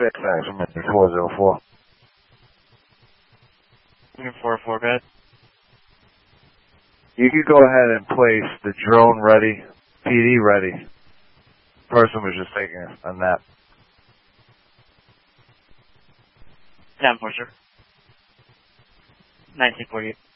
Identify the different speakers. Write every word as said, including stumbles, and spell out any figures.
Speaker 1: six, thanks for minute four zero four.
Speaker 2: Unit four four, go ahead.
Speaker 1: You could go ahead and place the drone ready, P D ready. Person was just taking a nap.
Speaker 2: ten four, sir. nineteen forty-eight.